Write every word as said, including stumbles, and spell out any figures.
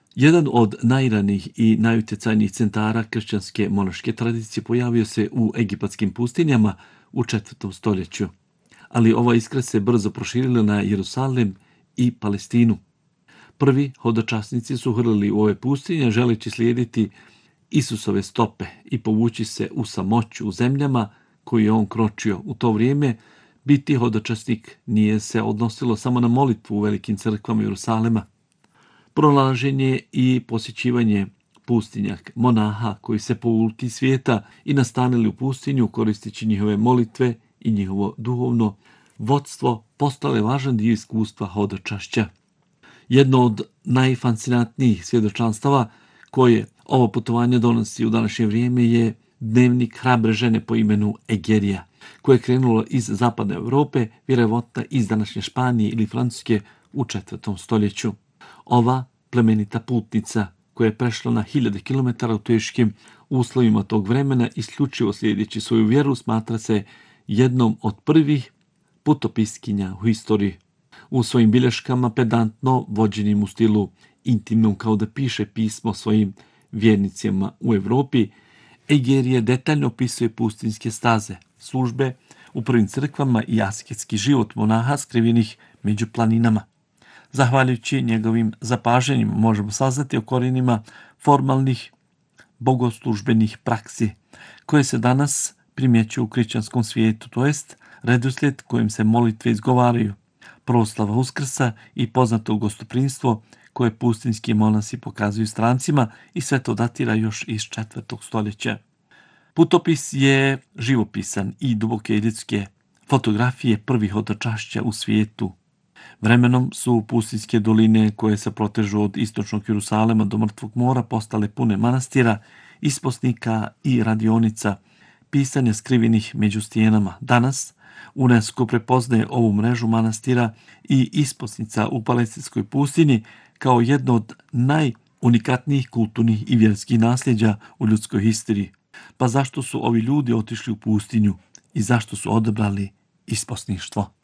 Jedan od najranijih i najutjecajnijih centara kršćanske monaške tradicije pojavio se u egipatskim pustinjama u četvrtom stoljeću, ali ova iskra se brzo proširila na Jerusalim i Palestinu. Prvi hodočasnici su hrlili u ove pustinje želeći slijediti Isusove stope i povući se u samoću u zemljama koju je on kročio. U to vrijeme biti hodočasnik nije se odnosilo samo na molitvu u velikim crkvama Jerusalema. Pronalaženje i posjećivanje pustinja monaha koji se povukli svijeta i nastanili u pustinju koristeći njihove molitve i njihovo duhovno vodstvo postalo je važan dio iskustva hodočašća. Jedno od najfascinantnijih svjedočanstava koje ovo putovanje donosi u današnje vrijeme je dnevnik hrabre žene po imenu Egerija, koja je krenula iz zapadne Europe, vjerovatno iz današnje Španije ili Francuske u četvrtom stoljeću. Ova plemenita putnica koja je prešla na hiljade kilometara u teškim uslovima tog vremena isključivo slijedeći svoju vjeru smatra se jednom od prvih putopiskinja u historiji. U svojim bilješkama pedantno vođenim u stilu intimnom kao da piše pismo svojim vjernicima u Europi, Egerija detaljno opisuje pustinjske staze, službe u prvim crkvama i asketski život monaha skrivenih među planinama. Zahvaljujući njegovim zapažanjima možemo saznati o korijenima formalnih bogoslužbenih praksi koje se danas primjećuju u kršćanskom svijetu, to jest redoslijed kojim se molitve izgovaraju, proslava Uskrsa i poznato gostoprimstvo koje pustinjski monasi pokazuju strancima i sve to datira još iz četvrtog stoljeća. Putopis je živopisan i duboke ljudske fotografije prvih hodočašća u svijetu. Vremenom su pustinjske doline koje se protežu od istočnog Jerusalema do Mrtvog mora postale pune manastira, isposnika i radionica, pisanja skrivenih među stijenama. Danas UNESCO prepoznaje ovu mrežu manastira i isposnica u palestinskoj pustinji kao jedno od najunikatnijih kulturnih i vjerskih nasljeđa u ljudskoj historiji. Pa zašto su ovi ljudi otišli u pustinju i zašto su odabrali isposništvo?